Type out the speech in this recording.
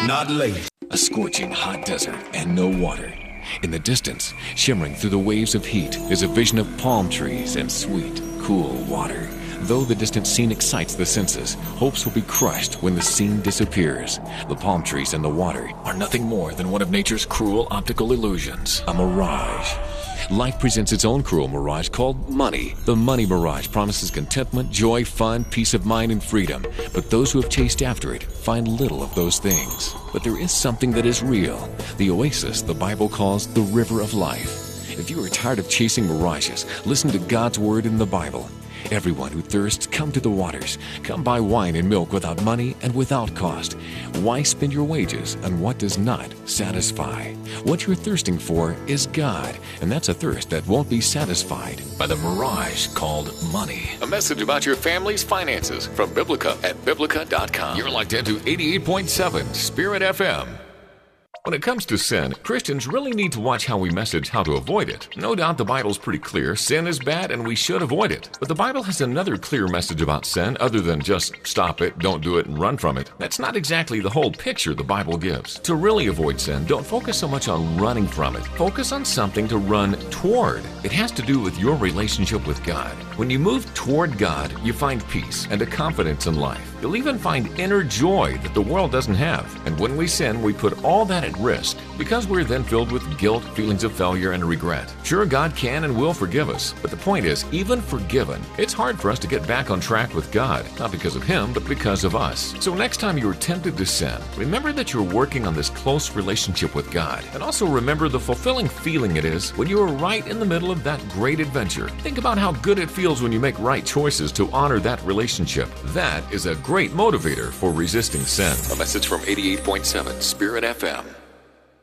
not late. A scorching hot desert and no water. In the distance, shimmering through the waves of heat, is a vision of palm trees and sweet, cool water. Though the distant scene excites the senses, hopes will be crushed when the scene disappears. The palm trees and the water are nothing more than one of nature's cruel optical illusions, a mirage. Life presents its own cruel mirage called money. The money mirage promises contentment, joy, fun, peace of mind, and freedom. But those who have chased after it find little of those things. But there is something that is real. The oasis the Bible calls the river of life. If you are tired of chasing mirages, listen to God's word in the Bible. Everyone who thirsts, come to the waters. Come buy wine and milk without money and without cost. Why spend your wages on what does not satisfy? What you're thirsting for is God, and that's a thirst that won't be satisfied by the mirage called money. A message about your family's finances from Biblica at Biblica.com. You're locked into 88.7 Spirit FM. When it comes to sin, Christians really need to watch how we message how to avoid it. No doubt the Bible's pretty clear. Sin is bad and we should avoid it. But the Bible has another clear message about sin other than just stop it, don't do it, and run from it. That's not exactly the whole picture the Bible gives. To really avoid sin, don't focus so much on running from it. Focus on something to run toward. It has to do with your relationship with God. When you move toward God, you find peace and a confidence in life. You'll even find inner joy that the world doesn't have. And when we sin, we put all that at risk because we're then filled with guilt, feelings of failure, and regret. Sure, God can and will forgive us, but the point is, even forgiven, it's hard for us to get back on track with God, not because of Him, but because of us. So next time you're tempted to sin, remember that you're working on this close relationship with God, and also remember the fulfilling feeling it is when you are right in the middle of that great adventure. Think about how good it feels when you make right choices to honor that relationship. That is a great motivator for resisting sin. A message from 88.7 Spirit FM.